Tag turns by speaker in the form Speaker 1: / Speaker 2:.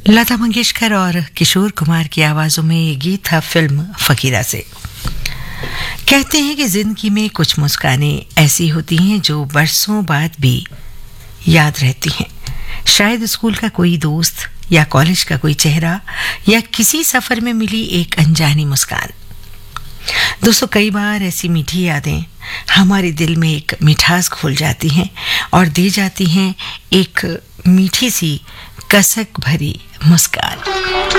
Speaker 1: लता मंगेशकर और किशोर कुमार की आवाजों में ये गीत था फिल्म फकीरा से। कहते हैं कि जिंदगी में कुछ मुस्कानें ऐसी होती हैं जो बरसों बाद भी याद रहती हैं। शायद स्कूल का कोई दोस्त या कॉलेज का कोई चेहरा या किसी सफर में मिली एक अनजानी मुस्कान। दोस्तों, कई बार ऐसी मीठी यादें हमारे दिल में एक मिठास घोल जाती हैं और दे जाती हैं एक मीठी सी कसक भरी मुस्कान।